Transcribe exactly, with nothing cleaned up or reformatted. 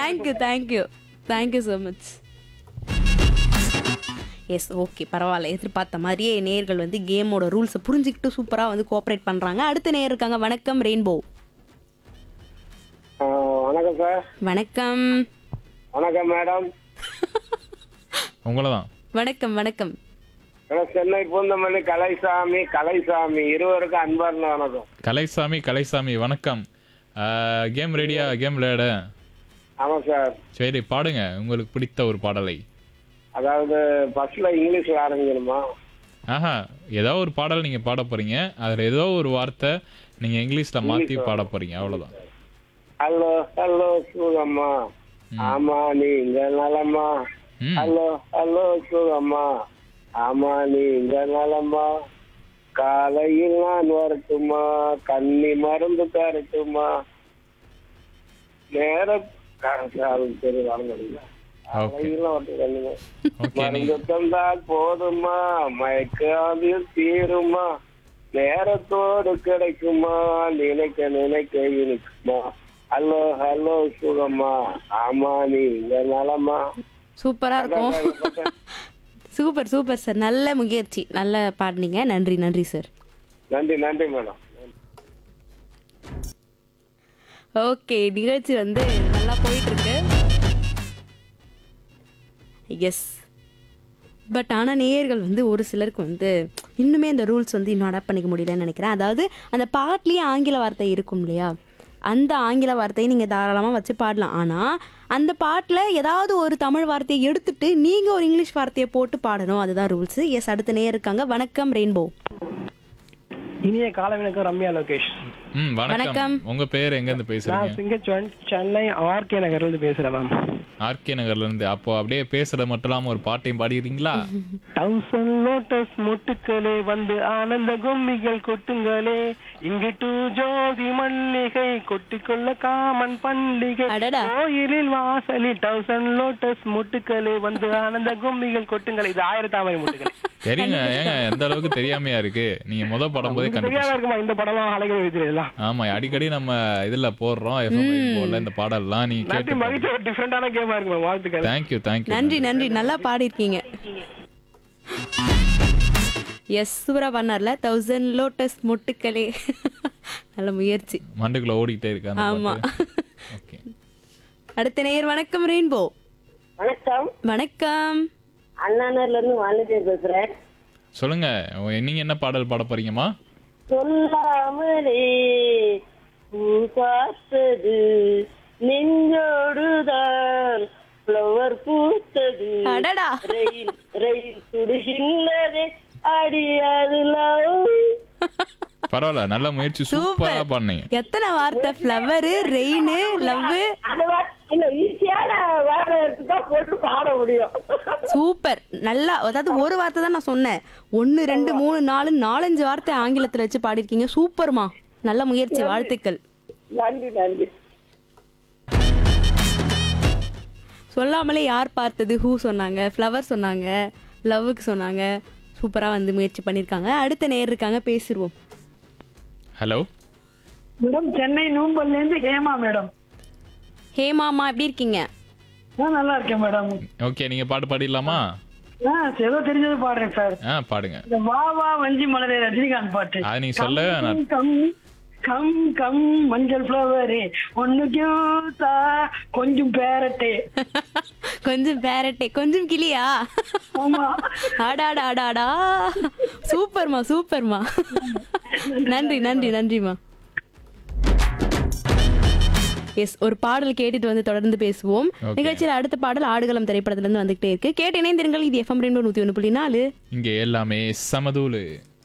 Thank you thank you thank you so much. S okay பரவாயில்ல, எதிர்பார்த்த மாதிரியே நேயர்கள் வந்து கேமோட ரூல்ஸை புரிஞ்சுக்கிட்டு சூப்பராக வந்து கோஆப்ரேட் பண்ணுறாங்க. அடுத்த நேயர் இருக்காங்க. வணக்கம் ரெயின்போ. வணக்கம் சார். வணக்கம். வணக்கம் மேடம். உங்களை தான். வணக்கம் வணக்கம். சென்னை பூந்தமல்லி கலைசாமி கலைசாமி இருவருக்கும் அன்பார்ந்த வணக்கம். கலைசாமி கலைசாமி வணக்கம். கேம் ரெடியா? கேம் விளையாட? ஆமா சார். சரி பாடுங்க உங்களுக்கு பிடித்த ஒரு பாடலை. அதாவது ஃபர்ஸ்ட்ல இங்கிலீஷ்ல ஆரம்பிக்கணுமா? ஆஹா, ஏதோ ஒரு பாடல் நீங்க பாட போறீங்க, அதுல ஏதோ ஒரு வார்த்தை நீங்க இங்கிலீஷ்ல மாத்தி பாட போறீங்க, அவ்வளவுதான். ஹலோ ஹலோ சுகம்மா, ஆமா நீங்க நலமா? ஹலோ ஹலோ சுகம்மா, ஆமா நீங்க நலமா? காலையில் நான் வரட்டுமா, கண்ணி மருந்து தரட்டுமா? நேர சரி வர முடியல. மருந்து தந்தால் போதுமா, மயக்காதில் தீருமா? நேரத்தோடு கிடைக்குமா, நினைக்க நினைக்க இனிக்குமா? ஹலோ ஹலோ சுகம்மா, ஆமா நீங்க நலமா? சூப்பரா இருக்கும். சூப்பர் சூப்பர் சார், நல்ல முயற்சி, நல்ல பாடுனீங்க. நன்றி நன்றி சார். நன்றி நன்றி மேடம். ஓகே, நிகழ்ச்சி வந்து நல்லா போயிட்டு இருக்கு. எஸ், பட் ஆனால் நேயர்கள் வந்து ஒரு சிலருக்கு வந்து இன்னுமே இந்த ரூல்ஸ் வந்து இன்னும் அடாப்ட் பண்ணிக்க முடியலன்னு நினைக்கிறேன். அதாவது அந்த பாட்லேயே ஆங்கில வார்த்தை இருக்கும் இல்லையா, அந்த ஆங்கில வார்த்தையை நீங்கள் தாராளமாக வச்சு பாடலாம். ஆனால் அந்த பாட்டில் ஏதாவது ஒரு தமிழ் வார்த்தையை எடுத்துட்டு நீங்கள் ஒரு இங்கிலீஷ் வார்த்தையை போட்டு பாடணும், அதுதான் ரூல்ஸு. எஸ், அடுத்த நேயர் இருக்காங்க. வணக்கம் ரெயின்போ. இனிய காலை வணக்கம். ரம்யா லோகேஷ். ம் வணக்கம். உங்க பேர் எங்க இருந்து பேசுறீங்க? நான் சிங்கச்சோன் சென்னை ஆர்கே நகர்ல இருந்து பேசுறேன் மேம். ஆர்கே நகர்ல இருந்து. அப்போ அப்படியே பேசுறது மட்டும் இல்லாம ஒரு பாட்டையும் பாடிடுறீங்களா? தௌசண்ட் லோட்டஸ் மொட்டுக்களே வந்து ஆனந்த கும்மிகள் கொட்டுங்களே, இங்கிட்டு ஜோதி மல்லிகை கொட்டிக்கொள்ள காமன் பண்டிகை, கோயிலில் வாசலில் தௌசண்ட் லோட்டஸ் மொட்டுக்களே வந்து ஆனந்த கும்மிகள் கொட்டுங்களே. இது ஆயிரத்தாமரை மொட்டுக்கள். தெரியுங்க, ஏங்க எந்த அளவுக்கு தெரியாமையா இருக்கு? நீங்க முத படம் போதே கண்டுபிடிச்சீங்க. இந்த படம் அழகா வைத்திருக்கலாம். ஆமா, அடிக்கடி நம்ம இதுல போடுறோம் போல இந்த பாடல்லாம். நீங்க கேட்டு மகிழ்ச்சி. ஒரு டிஃபரெண்டான கேமா இருக்கு. வாழ்த்துக்கள். Thank you thank you. நன்றி நன்றி, நல்லா பாடிருக்கீங்க. எஸ், சூப்பரா பண்ணார்ல, தௌசண்ட் லோட்டஸ் மொட்டுக்களே. நல்ல முயற்சி. மண்டுக்குள்ள ஓடிட்டே இருக்காங்க. ஆமா. ஓகே, அடுத்த நேயர். வணக்கம் ரெயின்போ. வணக்கம். வணக்கம். அண்ணாநகர்ல இருந்து வாணிஜே பேசுறேன். சொல்லுங்க, நீங்க என்ன பாடல் பாட போறீங்கம்மா? சொல்லாமலே பூ பார்த்தது நெஞ்சோடுதான் ஃப்ளவர் பூத்தது, அடடா ரயில் ரயில் சுடுகின்றதே அடியாது லவ். பரவாயில்ல, நல்ல முயற்சி, சூப்பரா பண்ணீங்க. எத்தனை வார்த்தை? Flower, rain, love. சூப்பர், நல்லா. அதாவது ஒரு வார்த்தை தான் நான் சொன்னேன், ஒன்னு ரெண்டு மூணு நாலு நாலஞ்சு வார்த்தை ஆங்கிலத்துல வச்சு பாடிருக்கீங்க. சூப்பர்மா, நல்ல முயற்சி, வாழ்த்துக்கள். நன்றி நன்றி. சொல்லாமலே யார் பார்த்தது, ஹூ சொன்னாங்க, ஃப்ளவர் சொன்னாங்க, லவ்வுக்கு சொன்னாங்க. சூப்பரா வந்து முயற்சி பண்ணிருக்காங்க. அடுத்த நேயர் இருக்காங்க, பேசிடுவோம். ஹலோ மேடம், சென்னை நூம்பல்ல இருந்து ஹேமா மேடம். ஹேமாமா, எப்படி இருக்கீங்க? நான் நல்லா இருக்கேன் மேடம். ஓகே, நீங்க பாட்டு பாடிடலாமா? ஆ, ஏதோ தெரிஞ்சது பாடுறேன் சார். ஆ பாடுங்க. இந்த வா வா வஞ்சி மலரே ரஜினிகாந்த் பாட்டு. அது நீங்க சொல்ல கம் கம் கம் மஞ்சள் ஃப்ளவரே ஒன்னு கியூதா கொஞ்சம் பேரட்டே. கொஞ்சம் பேரட்டே கொஞ்சம் கிளியா? ஆமா. ஆடாடா ஆடாடா. சூப்பர்மா சூப்பர்மா. நன்றி நன்றி நன்றிமா. எஸ், ஒரு பாடல் கேட்டுட்டு வந்து தொடர்ந்து பேசுவோம். நிகழ்ச்சியில் அடுத்த பாடல் ஆடுகளம் திரைப்படத்துல இருந்து வந்துகிட்டே இருக்கு. கேட்டு இணைந்திருங்கள். இது எஃப்எம் ரெயின்போ நூத்தி ஒன்று புள்ளி நாலு. இங்க எல்லாமே சமதூளு.